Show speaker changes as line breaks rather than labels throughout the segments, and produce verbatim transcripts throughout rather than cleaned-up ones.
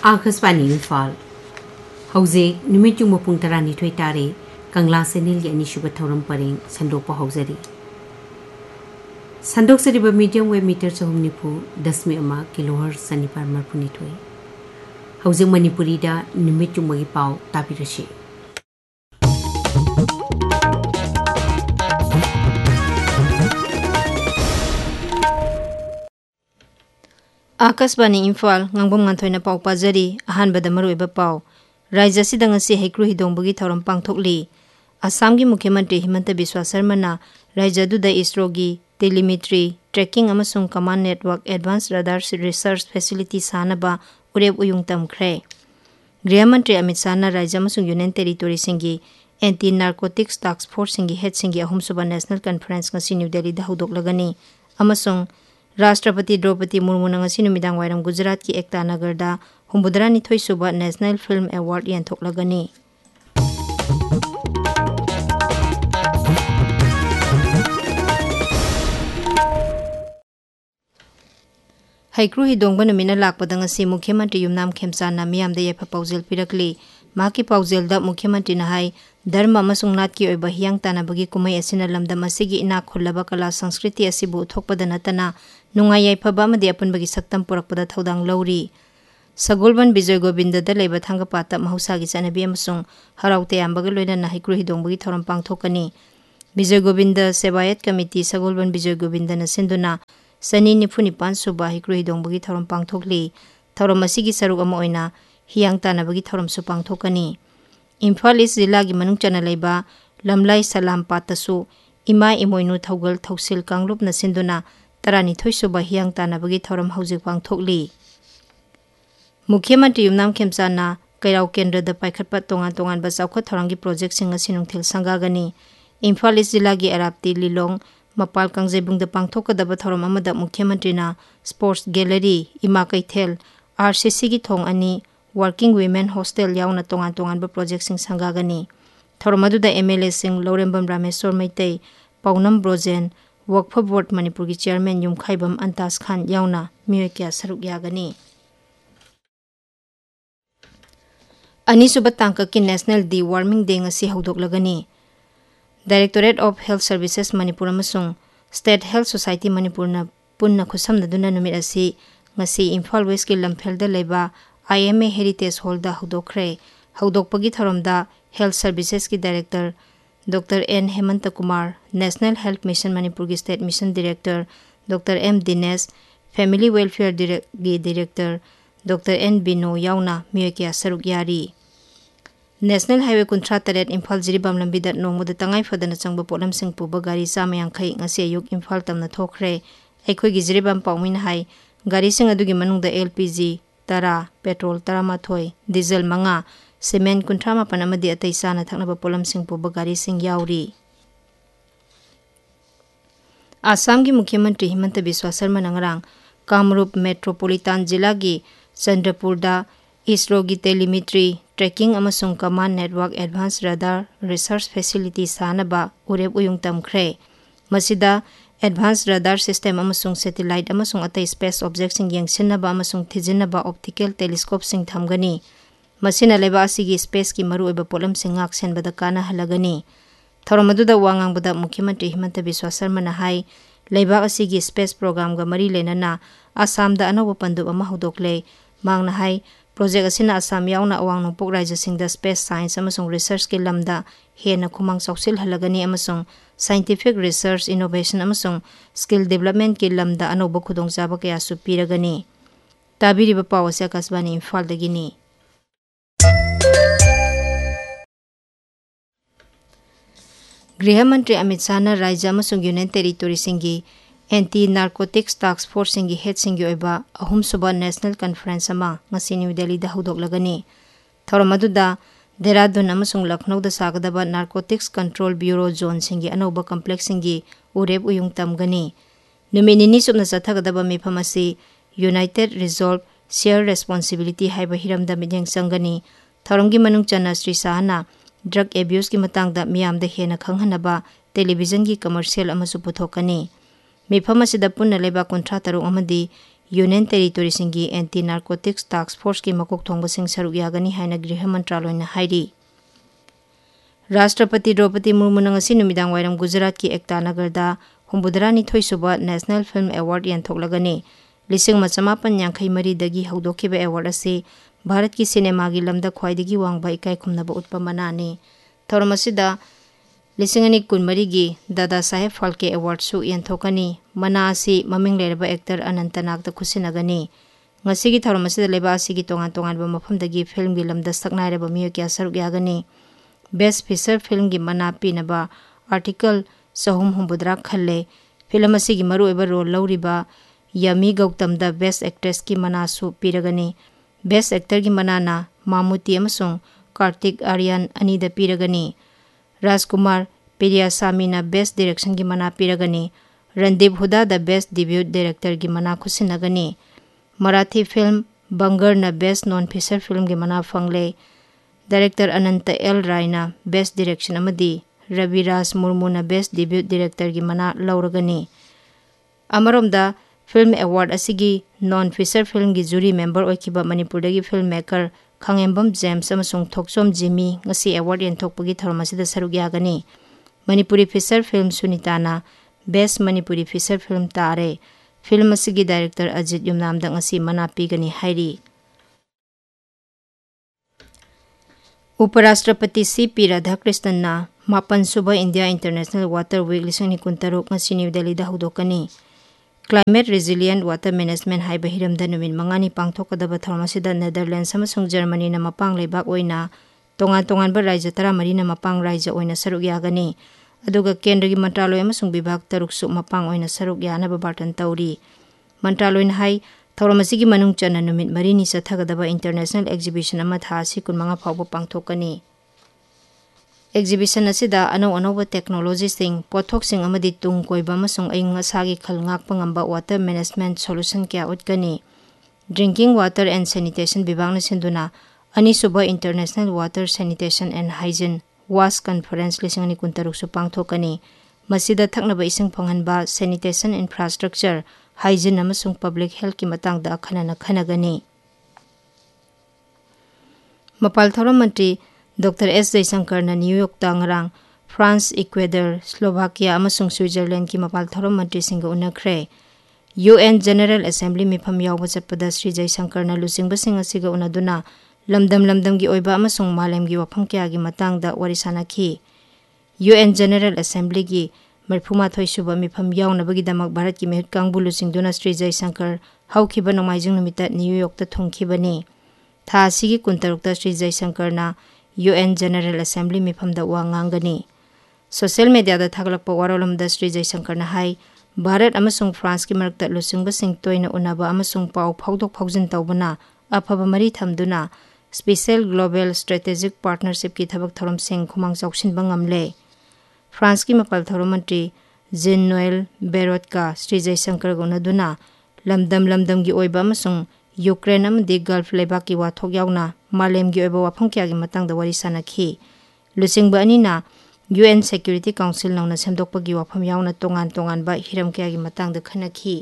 Akashvani Imphal हौजे नुमित Jung पुंग तरानिथोय तारे कंगला सेनेल की अनिशुब थौरम परेंग संदोकपा हौजरी संदोकसरिबा मीडियम वेब मीटर चहुम निफु दशमी अमा किलोहर्ट्ज सनिपार मरफुनिथोय हौजे मणिपुरीदा नुमित युंगगी पाव ताबिरसि
आकाशवाणी इम्फाल ngangbom nganthoi पाव पाजरी अहानबद मरोइबा पाव राज्य सिदा ngasi हेक्रू हिदोंबगी थौरम पांगथोकली असम की मुख्यमंत्री हिमंत बिस्वा शर्मा राज्य दुदा इसरोगी telemetry tracking अमसुंग command network advance radar research facility सानबा उरेब उयुंग तमख्रे गृह मंत्री अमित शाह राज्य अमसुंग union territory सिंगी anti narcotics task force सिंगी head सिंगी अहुम सुबा national conference ngasi new Delhi दा हौदोकलगनी अमसुंग राष्ट्रपति द्रौपदी मुर्मू ngasi नुमिदांग वायरम गुजरात की एकता नगरदा हुम्बुदरा निथोय सुबा नेशनल फिल्म अवार्ड यंथोकलगनी हैक्रू हिदोंगबा नुमिना लाकपदा ngasi मुख्यमंत्री युमनाम खेमसाना मियामदा येफा पाउजेल पिरकली माकी पाउजेलदा मुख्यमंत्री नाहाई धर्म अमसुंग नाट की ओइबा हियांग तानाबगी कुमै असिना लमदम असिगी इना खुल्लबा कला संस्कृति असिबु थोकपदा नतना नुंगाई याइफबा अमदि अपनबगी सक्तम पुरकपदा थौदांग लौरी सगोलबन विजय गोविंददा लेबा थांगपाता महौसागी चनबी अमसुंग हराउते आंबगा लोइना हैक्रू हिदोंबगी थौरम पांगथोकनी विजय गोविंद सेवायत कमिटी सगोलबन विजय गोविंदना सिंधुना सनी निफु निपान सुबा हैक्रू हिदोंबगी थौरम पांगथोकली थौरम असिगी सरुक अमा ओइना हियांग तानाबगी थौरम सु पांगथोकनी इम्फाल ईस्ट जिला की मनुंग चना लेबा लमलाई सलाम पातसु इमा इमोइनु थौगल थौसिल कांगलुप नसिंदुना तरानिथोय सुबा हियांग तानाबगी थौरम हौजिक पांगथोकली मुख्यमंत्री युमनाम खेमसाना कैराव केंद्र पाइखटपा तोंगान तोंगान बा चौखट थौरंगी प्रोजेक्ट सिंग असि नुंथिल संगागनी इम्फाल ईस्ट जिला की अराप्ती लिलोंग मपाल कांगजेबुंग पांगथोकदबा थौरम अमदा मुख्यमंत्रीना स्पोर्ट्स गैलरी इमा कैथेल आरसीसी की थोंग अनि वर्किंग वुमेन हॉस्टल याउना तोंगान तोंगान प्रोजेक्ट सिंग संगागनी थौरम अदुदा एमएलए सिंग लौरेंबम रामेश्वर मैतै पौनम ब्रोजेन वक्फ बोर्ड मणिपुर की चेयरमैन युमखाइबम अंतास खान याउना मियोय क्या सरुक यागनी अनिसुब तांका की national D warming day ngasi हौदोकलगनी directorate of health services Manipur अमसुंग state health society Manipur न पुन्ना खुसमनदुना नुमित असि ngasi इम्फाल वेस्ट की लमफेलदा लेबा आईएमए हेरिटेज हॉल दा हौदोखरे हौदोकपगी थरमदा हेल्थ सर्विसेस की director doctor N Hemant Kumar national health mission Manipur की state mission director doctor M Dinesh family welfare की director doctor N बिनो याउना मियोकिया सरुक यारी नेशनल हाईवे कुंथ्रा तरेट इम्फाल जिरीबाम लंबीदा नोंगमद तंगाई फदना चंग पोलम सिंह पुब गाड़ी चाम यांखै ngasi अयुक इम्फाल तमना थोखरे अखोई जिरीबाम पाउमिन हाई गाड़ी सिंह अदुगी मनुंगदा एलपीजी तरा पेट्रोल तरामाथोय डीजल मंगा सीमेंट कुंथ्रा मापन अमदि अतै साना थकनबा पोलम सिंह पुब गाड़ी सिंह याउरी आसाम की मुख्यमंत्री हिमंत बिस्वा शर्मा नंगरांग कामरूप मेट्रोपोलिटन जिला की चंद्रपुरदा इसरो की telemetry tracking अमसुंग command network advance radar research facility सानबा उरेब उयुंग तमख्रे मसिदा एडवांस रडार सिस्टम अमसुंग सैटेलाइट अमसुंग अतै स्पेस ऑब्जेक्ट सिंग यंगसिनबा अमसुंग थिजिनबा ऑप्टिकल टेलीस्कोप सिंग थमगनी मसिना लेबा असिगी स्पेस की मरुओइबा पोलम सिंग आक्सेनबदा काना हलगनी थौरमदुदा वांगांगबदा मुख्यमंत्री हिमंत बिस्वा शर्मा हाई लेबा असिगी स्पेस प्रोग्राम गा मरी लेनना आसाम दा अनोब पंदुब अमा हौदोकले मांगना हाई प्रोजेक्ट असिना आसाम याउना अवांग नोंपोक राज्य सिंग दा स्पेस साइंस अमसुंग रिसर्च के लमदा हेना खुमांग चौसिल हलगनी अमसुंग scientific research innovation अमसुंग skill development के लमदा अनोब खुदोंगचाबा कया सु पीरगनी ताबिरिबा पाव असे आकाशवाणी इम्फाल दगिनी गृह मंत्री अमित शाह राज्य अमसुंग union territory सिंगी anti narcotics task force सिंगी head सिंगी ओइबा अहुम सुबा नेशनल कॉन्फ्रेंस अमा ngasi न्यू दिल्ली दा हौदोकलगनी थौरम अदुदा देहरादून अमसुंग लखनऊ दा सागदबा narcotics control bureau zone सिंगी अनोबा complex सिंगी उरेब उयुंग तमगनी नुमिनिनी Subna चथगदबा मिफम असि यूनाइटेड रिजॉल्व शेयर रेस्पॉन्सिबिलिटी हाइबा हिरमदा मिजेंग संगनी थौरमगी मनुंग चना श्री शाहना ड्रग एब्यूज की मतंगदा मियामदा हेना खंगहनबा टेलीविजन की कमर्शियल अमसु पुथोकनी मिफम असिदा पुन्ना लेबा कुंथ्रा तरुक अमदी union टेरिटोरीसिंगी anti narcotics task force की मकोक थोंबसिंग सरुक यागनी हाइना गृह मंत्रालयना हाइरी। राष्ट्रपति द्रौपदी मुर्मू नंगसी नुमिदांग वाइरम गुजरात की एकता नगरदा हुंबुदरा निथोई सुबा नेशनल फिल्म अवार्ड यंथोकलगनी लिसिंग मचमापन यांखई मरी दगी हौदोखिबे अवार्ड असे भारत की सिनेमा की लमदा ख्वाइदगी वांगबा इकाई खुमनबा उत्पा मनाने थौरम असिदा लिसिंग अनि कुनमरी गी दादा साहेब फाल्के अवार्ड सु यंथोकनी मना असि ममिंग लेरबा एक्टर अनंत नागदा खुसिनगनी ngasi gi थौरम असिदा लेबा असि गी तोंगान तोंगान बा मफमदगी फिल्म गी लमदा सकनाइरबा मियो क्या सरुक यागनी बेस्ट फीचर फिल्म की मना पीनबा आर्टिकल सहूम हुंबुद्रा खल्ले फिल्म असी की मरु एबा role लौरिबा yummy Gautam the best actress की मना सु पीरगनी बेस्ट एक्टर की मनाना मामूती अमसुंग कार्तिक आर्यन अनी द पीरगनी राजकुमार पेरियासामी ना बेस्ट डायरेक्शन की मना पीरगनी Randeep Hooda the best debut director की मना खुसिनगनी मराठी फिल्म बंगर ना बेस्ट नॉन फीचर फिल्म की मना फंगले डायरेक्टर अनंत L Raina best direction अमदी Raviraj Murmu ना बेस्ट डेब्यूट डायरेक्टर की मना लौरगनी अमरोमदा film award असिगी non feature film की जूरी मेंबर ओइखिबा मणिपुर की film maker Khangembam James अमसुंग थोकसोम Jimmy ngasi award यंथोकपगी थौरमसिदा सरुक यागनी Manipuri feature film सुनीताना best Manipuri feature film तारे फिल्म असिगी डायरेक्टर अजित युमनामदा ngasi मना पीगनी हाइरी। उपराष्ट्रपति सी पी राधाकृष्णन मापन सुबह India international water week लिसिंग कुंतरुक ngasi new Delhi दा हौदोकनी क्लाइमेट रेजिलिएंट वाटर मैनेजमेंट हाइबा हिरमदा नुमित मंगानी पांगथोकदबा थौरमसिदा नेदरलैंड्स अमसुंग जर्मनी ना मपांग लेबाक ओइना तोंगान तोंगानबा राज्य तरामरी ना मपांग राज्य ओइना सरुक यागनी अदुगा केंद्र की मंत्रालय अमसुंग विभाग तरुक सु मपांग ओइना सरुक यानबा बार्टन तौरी मंत्रालयना हाई थौरमसिगी मनुंग चना नुमित मरीनी सथगदबा इंटरनेशनल एग्जीबिशन अमा थासी कुनमंगा फावबा पांगथोकनी एग्जीबिशन असिदा अनौ अनौबा टेक्नोलॉजी सिंग पोथोक सिंग अमदी तुंग कोइबा अमसुंग अइंग असागी खल ngakpa ngamba water management solution क्या उतकनी ड्रिंकिंग वाटर एंड सैनिटेशन विभाग सिंधुना अनिसुबा international water sanitation and hygiene वास कॉन्फ्रेंस लिसिंग अनि कुंतरुक सु पांगथोकनी मसिदा थकनबा इसिंग फंगनबा sanitation infrastructure hygiene अमसुंग public health की मतंगदा खनना खनगनी मपाल थौरम मंत्री डॉक्टर एस जयशंकर ना New York तांगरांग France Ecuador Slovakia अमसुंग Switzerland की मपाल थौरम मंत्री सिंग उनखरे UN general assembly मिफम यावबा चटपदा Shri Jaishankar ना लुसिंग सिंग असिगा उनदुना लमदम लमदम की ओइबा अमसुंग मालेम की वफम क्या की मतंगदा वरिसाना की यूएन जनरल असेंबली की मरफुमाथोई सुबा मिफम यावनबगी दमक भारत की मेहत कांगबु लुसिंगदुना श्री जयशंकर हौखिबा नोमाइजिंग नुमिता न्यूयॉर्क ता थुंखिबनी था सिगी कुंतरुकता श्री जयशंकर ना यूएन जनरल असेंबली मिफमदा वा nganggani सोशल मीडिया दा थागलपा वारोलमदा श्री जयशंकर ना हाई भारत अमसुंग फ्रांस की मरकता लुसिंग बसिंग तोइना उनाबा अमसुंग पाउ फाउदोक फाउजिन तौबना अफबा मरी थमदुना स्पेशल ग्लोबल स्ट्रेटेजिक पार्टनरशिप की थबक थरम सिंग खुमांग चौक्सिन बंगमले फ्रांस की मपाल थौरम मंत्री जेन नोएल बेरोट का श्री जयशंकर गुनदुना लमदम लमदम की ओइबा अमसुंग यूक्रेन अमदी गल्फ लेबाक की वाथोक यावना मालेम की ओइबा वाफम क्या की मतंगदा वरी सानाखी लुसिंग अनिना यूएन सिक्योरिटी काउंसिल नौना सेमदोकपगी वाफम यावना तोंगान तोंगान बा हिरम क्या की मतंगदा खनखी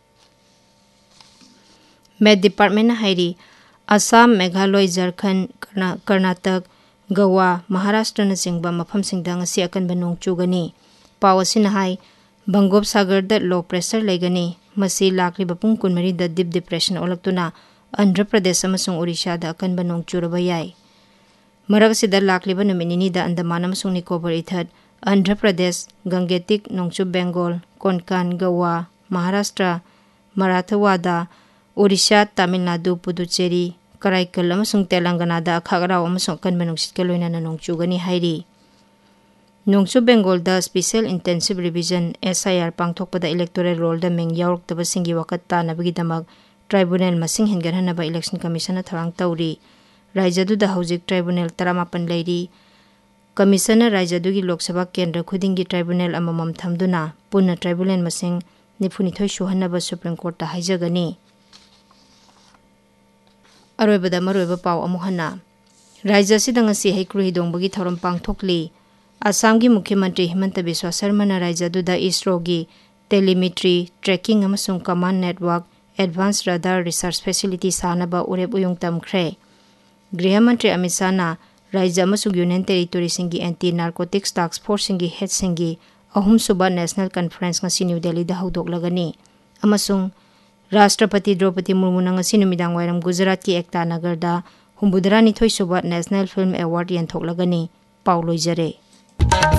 मेट डिपार्टमेंट हाइरी असम मेघालय झारखंड कर्नाटक गोवा महाराष्ट्र न सिंगबा मफम सिंगदा ngasi अकनबा नोंग चुगनी पाव असिना high बंगोप Sagar the low pressure लेगनी Masih लाखलिबा Pung कुनमरी the deep depression ओलक्तुना Andhra Pradesh अमसुंग Odisha the अकनबा नोंग चुरबा याई मरग सिदा लाखलिबा नुमिनिनी the Andaman अमसुंग Nicobar इथत Andhra Pradesh Gangetic नोंगचु Bengal Konkan Goa Maharashtra Marathwada Odisha Tamil Nadu Puducherry Karaikal अमसुंग Telangana the अखागराव अमसुंग अकनबा नुंगसित लोइनाना नोंग चुगनी हाइरी नोंगचु Bengal the special intensive revision SIR पांगथोकपदा electoral roll the Ming यावरक्तबा सिंगी वकत तानबगिदमक tribunal मसिंग हेनगरहनबा election commission थरांग तौरी राज्यदुदा हौजिक tribunal तरामापन Larry commission राज्यदुगी Lok Sabha केंद्र खुदिंगी tribunal अममम थमदुना पुनः tribunal मसिंग निफुनिथोय सुहनबा supreme court ता हाइजगनी अरोइबदा मरोइबा पाव अमुहना राज्य सिदा ngasi हेक्रु हिदोंबगी थौरम पांगथोकली Assam की मुख्यमंत्री हिमंत बिस्वा शर्मा राज्यदुदा इसरो की telemetry tracking अमसुंग command network advance radar research facility सानबा उरेप उयुंग तमख्रे गृह मंत्री अमित शाहना राज्य अमसुंग union territory सिंगी anti narcotics task force सिंगी head सिंगी अहुम सुबा national conference ngasi new Delhi दा हौदोकलगनी अमसुंग राष्ट्रपति द्रौपदी मुर्मू ngasi नुमिदांग वायरम गुजरात की एकता नगर दा हुम्बुदरा निथोई सुबा नेशनल फिल्म अवार्ड यंथोकलगनी पाउ लोइजरे।